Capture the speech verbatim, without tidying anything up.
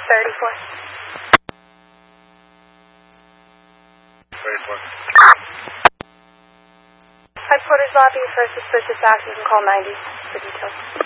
thirty-four. thirty-four. Headquarters lobby for suspicious actions and call ninety for details.